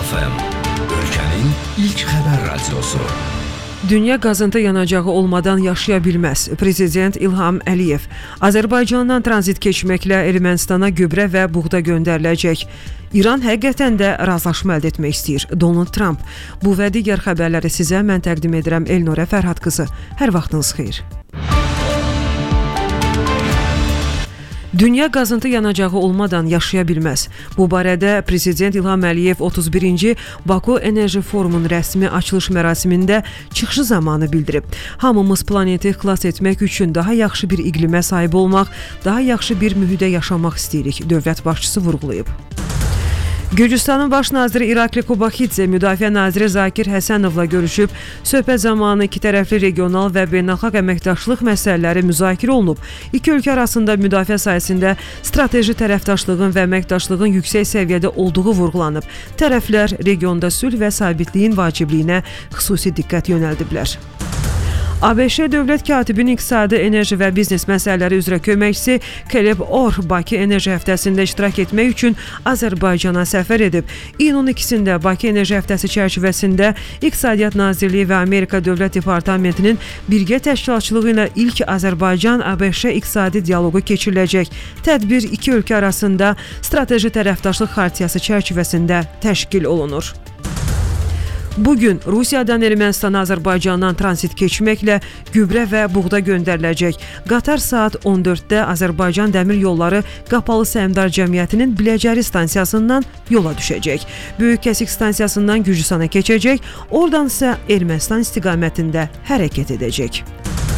Real FM, ölkənin ilk xəbər radiosu. Dünya qazıntı yanacağı olmadan yaşaya bilməz. Prezident İlham Əliyev Azərbaycandan tranzit keçməklə Ermənistana gübrə və buğda göndəriləcək. İran həqiqətən də razılaşma əldə etmək istəyir. Donald Trump. Bu və digər xəbərləri sizə mən təqdim edirəm Elnurə Fərhad qızı. Hər vaxtınız xeyir. Dünya qazıntı yanacağı olmadan yaşaya bilməz. Bu barədə Prezident İlham Əliyev 31-ci Baku Enerji Forumunun rəsmi açılış mərasimində çıxışı zamanı bildirib. Hamımız planeti xilas etmək üçün daha yaxşı bir iqlimə sahib olmaq, daha yaxşı bir mühitdə yaşamaq istəyirik, dövlət başçısı vurğulayıb. Gürcüstanın baş naziri İrakli Qobaxidze Müdafiə naziri Zakir Həsənovla görüşüb, söhbət zamanı iki tərəfli regional və beynəlxalq əməkdaşlıq məsələləri müzakirə olunub. İki ölkə arasında müdafiə sahəsində strateji tərəfdaşlığın və əməkdaşlığın yüksək səviyyədə olduğu vurğulanıb. Tərəflər regionda sülh və sabitliyin vacibliyinə xüsusi diqqət yönəldiblər. ABŞ dövlət katibinin iqtisadi, enerji və biznes məsələləri üzrə köməkçisi Caleb Orr Bakı Enerji həftəsində iştirak etmək üçün Azərbaycana səfər edib. İyunun 2-də Bakı Enerji həftəsi çərçivəsində İqtisadiyyat Nazirliyi və Amerika Dövlət Departamentinin birgə təşkilatçılığı ilə ilk Azərbaycan-ABŞ iqtisadi dialoqu keçiriləcək. Tədbir iki ölkə arasında strateji tərəfdaşlıq xartiyası çərçivəsində təşkil olunur. Bugün Rusiyadan Ermənistana Azərbaycandan transit keçməklə gübrə və buğda göndəriləcək. Qatar saat 14-də Azərbaycan Dəmir Yolları Qapalı Səhmdar Cəmiyyətinin Biləcəri stansiyasından yola düşəcək. Böyük Kəsik stansiyasından Gürcüstana keçəcək, oradan isə Ermənistan istiqamətində hərəkət edəcək.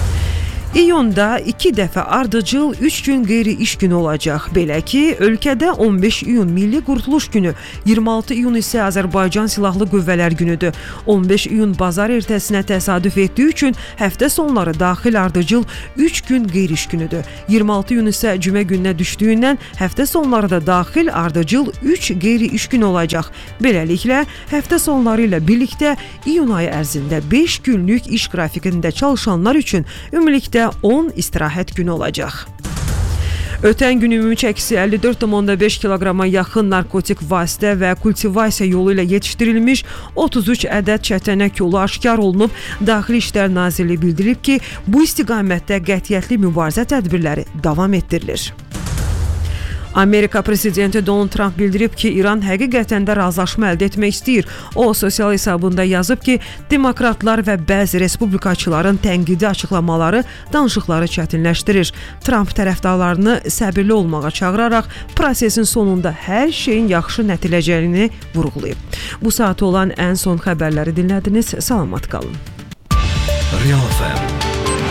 İyunda 2 dəfə ardıcıl 3 gün qeyri-iş günü olacaq. Belə ki, ölkədə 15 iyun Milli Qurtuluş günü, 26 iyun isə Azərbaycan Silahlı Qüvvələr günüdür. 15 iyun bazar ertəsinə təsadüf etdiyi üçün həftə sonları daxil ardıcıl 3 gün qeyri-iş günüdür. 26 iyun isə cümə gününə düşdüyündən həftə sonları da daxil ardıcıl 3 qeyri-iş günü olacaq. Beləliklə, həftə sonları ilə birlikdə iyun ayı ərzində 5 günlük iş qrafikində çalışanlar üçün ümumilikdə 10 istirahət günü olacaq. Ötən gün ümumi çəkisi 54,5 kiloqrama yaxın narkotik vasitə və kultivasiya yolu ilə yetişdirilmiş 33 ədəd çətənək yolu aşkar olunub. Daxili İşlər Nazirliyi bildirib ki, bu istiqamətdə qətiyyətli mübarizə tədbirləri davam etdirilir. Amerika prezidenti Donald Trump bildirib ki, İran həqiqətən də razılaşma əldə etmək istəyir. O, sosial hesabında yazıb ki, demokratlar və bəzi respublikaçıların tənqidi açıqlamaları danışıqları çətinləşdirir. Trump tərəfdarlarını səbirli olmağa çağıraraq prosesin sonunda hər şeyin yaxşı nəticələcəyini vurğulayıb. Bu saat olan ən son xəbərləri dinlədiniz. Salamat qalın. Real FM